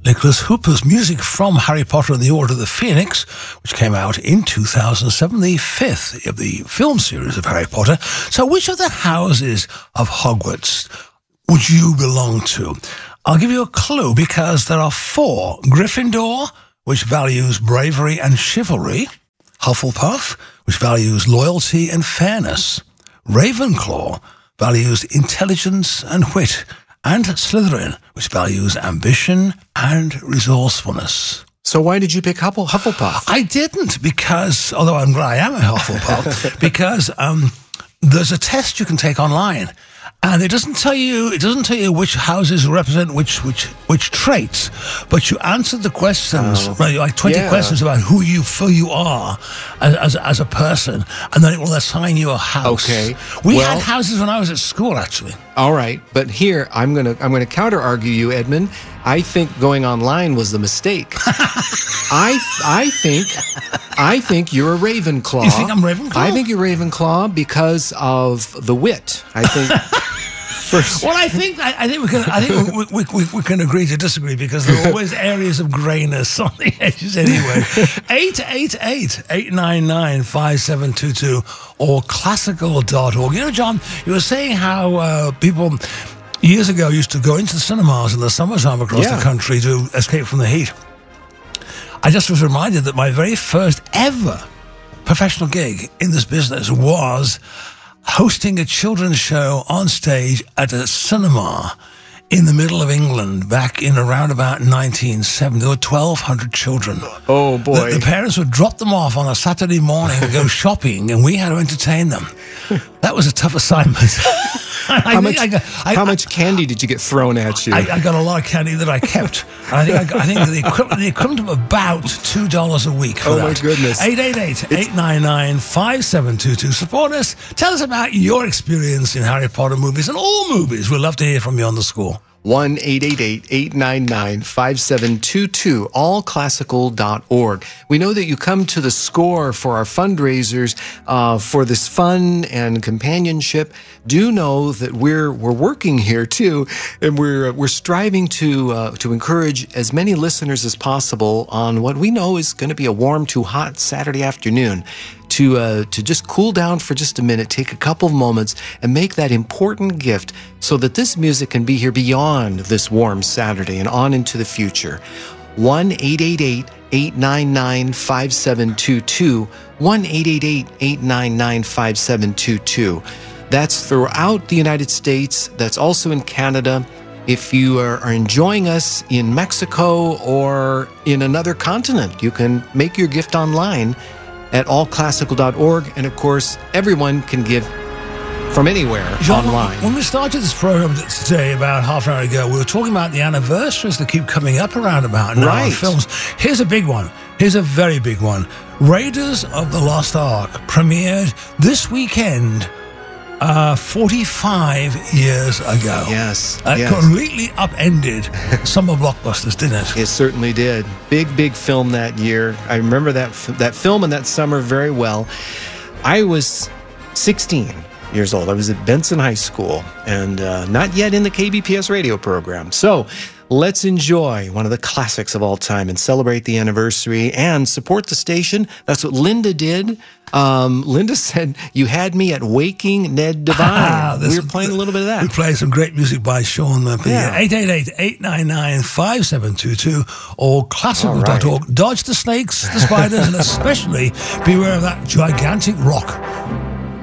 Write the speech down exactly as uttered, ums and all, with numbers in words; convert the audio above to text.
Nicholas Hooper's music from Harry Potter and the Order of the Phoenix, which came out in two thousand seven, the fifth of the film series of Harry Potter. So which of the houses of Hogwarts would you belong to? I'll give you a clue because there are four. Gryffindor, which values bravery and chivalry. Hufflepuff, which values loyalty and fairness. Ravenclaw values intelligence and wit. And Slytherin, which values ambition and resourcefulness. So why did you pick Huffle- Hufflepuff? I didn't because, although I'm glad I am a Hufflepuff, because um, there's a test you can take online. And it doesn't tell you. It doesn't tell you which houses represent which which which traits, but you answered the questions, Oh, right, like twenty yeah. questions about who you feel you are as, as as a person, and then it will assign you a house. Okay. We Well- had houses when I was at school, actually. All right, but here I'm gonna I'm gonna counter argue you, Edmund. I think going online was the mistake. I I think I think you're a Ravenclaw. You think I'm Ravenclaw? I think you're Ravenclaw because of the wit. I think. First. Well, I think I, I think we can I think we, we, we, we can agree to disagree because there are always areas of greyness on the edges anyway. eight eight eight, eight nine nine, five seven two two or classical dot org. You know, John, you were saying how uh, people years ago used to go into the cinemas in the summertime across Yeah. the country to escape from the heat. I just was reminded that my very first ever professional gig in this business was hosting a children's show on stage at a cinema in the middle of England back in around about nineteen seventy. There were twelve hundred children. Oh, boy. The, the parents would drop them off on a Saturday morning and go shopping, and we had to entertain them. That was a tough assignment. I How think much, I got- I- how much candy did you get thrown at you? I, I got a lot of candy that I kept. And I think I, got, I think the equivalent, the equivalent of about two dollars a week for Oh, that. my goodness. eight eight eight, eight nine nine, five seven two two. Support us. Tell us about your experience in Harry Potter movies and all movies. We'd love to hear from you on the score. one eight eight eight, eight nine nine, five seven two two, all classical dot org. We know that you come to the score for our fundraisers uh, for this fun and companionship. Do know that we're we're working here too, and we're we're striving to uh, to encourage as many listeners as possible on what we know is going to be a warm to hot Saturday afternoon. To uh, to just cool down for just a minute, take a couple of moments, and make that important gift so that this music can be here beyond this warm Saturday and on into the future. one eight eight eight, eight nine nine, five seven two two, one eight eight eight, eight nine nine, five seven two two. That's throughout the United States. That's also in Canada. If you are, are enjoying us in Mexico or in another continent, you can make your gift online at all classical dot org, and of course, everyone can give from anywhere John, online. When we started this program today, about half an hour ago, we were talking about the anniversaries that keep coming up around about now Right. in films. Here's a big one. Here's a very big one. Raiders of the Lost Ark premiered this weekend, uh, forty-five years ago. Yes, Uh, yes. Completely upended summer blockbusters, didn't it? It certainly did. Big, big film that year. I remember that f- that film and that summer very well. I was sixteen years old. I was at Benson High School and uh, not yet in the K B P S radio program. So let's enjoy one of the classics of all time and celebrate the anniversary and support the station. That's what Linda did. Um, Linda said, "You had me at Waking Ned Devine." Ah, this- we were playing a little bit of that. We played some great music by Sean Murphy. Yeah. eight eight eight, eight nine nine, five seven two two or classical dot org. Dodge the snakes, the spiders, and especially beware of that gigantic rock.